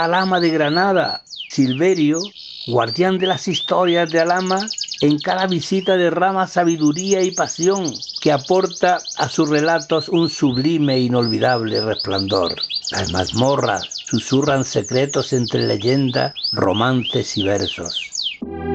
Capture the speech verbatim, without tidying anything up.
Alhama de Granada, Silverio, guardián de las historias de Alhama, en cada visita derrama sabiduría y pasión que aporta a sus relatos un sublime e inolvidable resplandor. Las mazmorras susurran secretos entre leyenda, romances y versos.